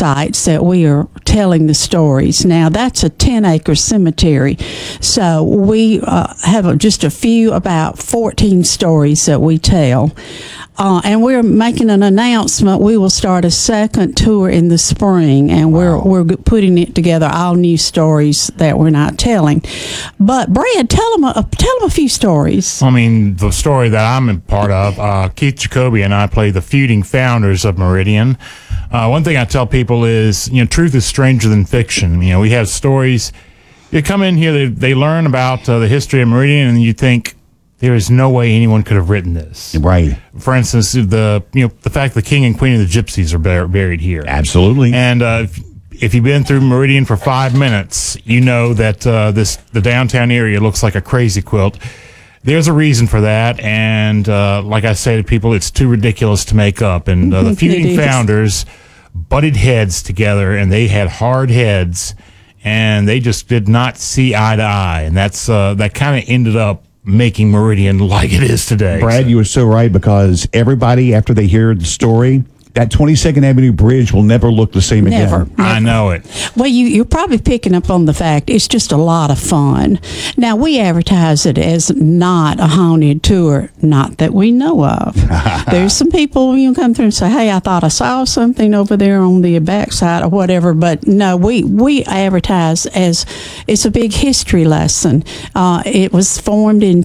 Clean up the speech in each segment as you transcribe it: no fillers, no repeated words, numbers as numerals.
sites that we are telling the stories. Now, that's a 10-acre cemetery, so we have just a few, about 14 stories that we tell. And we're making an announcement. We will start a second tour in the spring, and we're putting it together, all new stories that we're not telling. But Brad, tell them a few stories. I mean, the story that I'm a part of, Keith Jacoby and I play the feuding founders of Meridian. One thing I tell people is, truth is stranger than fiction. We have stories. You come in here, they learn about the history of Meridian, and you think, there is no way anyone could have written this. Right. For instance, the fact the king and queen of the gypsies are buried here. Absolutely. And if you've been through Meridian for 5 minutes, you know that the downtown area looks like a crazy quilt. There's a reason for that, and like I say to people, it's too ridiculous to make up. And the feuding founders butted heads together, and they had hard heads, and they just did not see eye to eye, and that kind of ended up making Meridian like it is today. Brad, you were so right, because everybody, after they hear the story, that 22nd Avenue Bridge will never look the same again. Never. I know it. Well, you're probably picking up on the fact it's just a lot of fun. Now, we advertise it as not a haunted tour, not that we know of. There's some people come through and say, hey, I thought I saw something over there on the backside or whatever. But no, we advertise as it's a big history lesson. It was formed in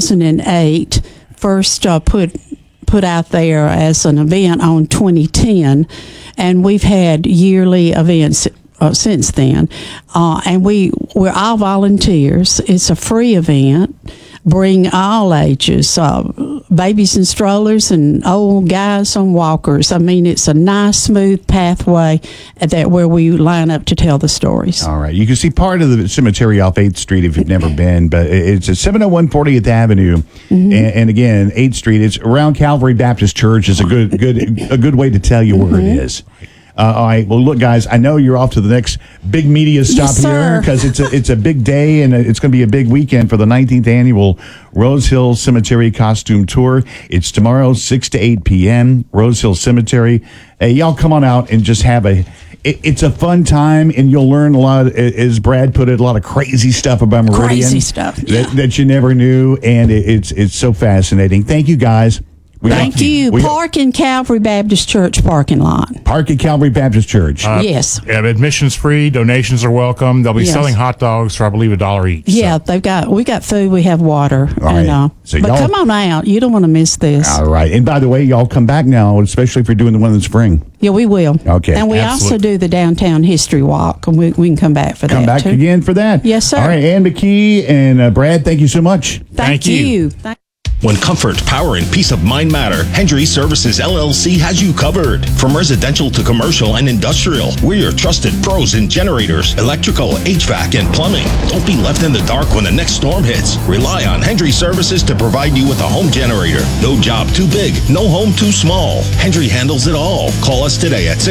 2008, first put out there as an event on 2010, and we've had yearly events since then. And we're all volunteers. It's a free event. Bring all ages, babies and strollers and old guys on walkers. I mean, it's a nice, smooth pathway where we line up to tell the stories. All right. You can see part of the cemetery off 8th Street if you've never been, but it's at 701 40th Avenue. Mm-hmm. And again, 8th Street, it's around Calvary Baptist Church is a good way to tell you where it is. All right. Well, look, guys, I know you're off to the next big media stop here, because it's a big day, and it's going to be a big weekend for the 19th annual Rose Hill Cemetery Costume Tour. It's tomorrow, 6 to 8 p.m., Rose Hill Cemetery. Hey, y'all come on out and just have it's a fun time, and you'll learn a lot, as Brad put it, a lot of crazy stuff about Meridian. Crazy stuff. That you never knew, and it's so fascinating. Thank you, guys. Thank you. Park in Calvary Baptist Church parking lot. Park at Calvary Baptist Church. Yes. Admission's free. Donations are welcome. They'll be selling hot dogs for, I believe, $1 each. Yeah, we got food. We have water. All right. But come on out. You don't want to miss this. All right. And by the way, y'all come back now, especially if you're doing the one in the spring. Yeah, we will. Okay. And we also do the downtown history walk, and we can come back for that. Come back again for that. Yes, sir. All right. Ann McKee and Brad, thank you so much. Thank you. When comfort, power, and peace of mind matter, Hendry Services LLC has you covered. From residential to commercial and industrial, we're your trusted pros in generators, electrical, HVAC, and plumbing. Don't be left in the dark when the next storm hits. Rely on Hendry Services to provide you with a home generator. No job too big, no home too small. Hendry handles it all. Call us today at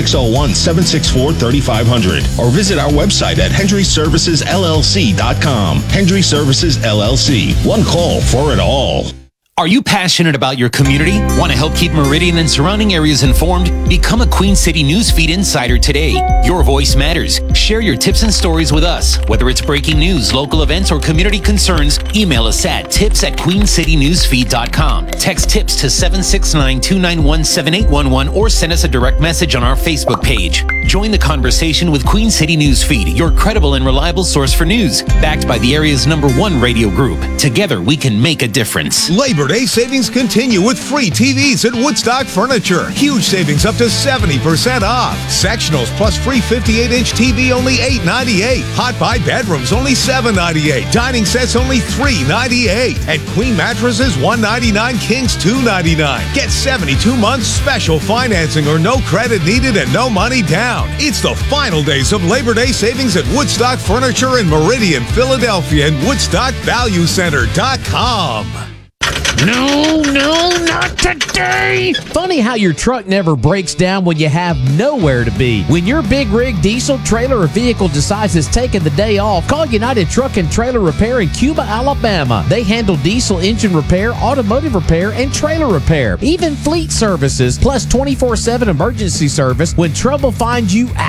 601-764-3500 or visit our website at HendryServicesLLC.com. Hendry Services LLC. One call for it all. Are you passionate about your community? Want to help keep Meridian and surrounding areas informed? Become a Queen City Newsfeed Insider today. Your voice matters. Share your tips and stories with us. Whether it's breaking news, local events, or community concerns, email us at tips@quencitynewsfeed.com. Text TIPS to 769-291-7811 or send us a direct message on our Facebook page. Join the conversation with Queen City Newsfeed, your credible and reliable source for news, backed by the area's #1 radio group. Together, we can make a difference. Labor Day savings continue with free TVs at Woodstock Furniture. Huge savings up to 70% off. Sectionals plus free 58-inch TV only $8.98. Hot Buy bedrooms only $7.98. Dining sets only $3.98. And Queen mattresses $199. Kings $2.99. Get 72 months special financing or no credit needed and no money down. It's the final days of Labor Day savings at Woodstock Furniture in Meridian, Philadelphia, and WoodstockValueCenter.com. No, not today! Funny how your truck never breaks down when you have nowhere to be. When your big rig, diesel, trailer, or vehicle decides it's taking the day off, call United Truck and Trailer Repair in Cuba, Alabama. They handle diesel engine repair, automotive repair, and trailer repair. Even fleet services, plus 24/7 emergency service when trouble finds you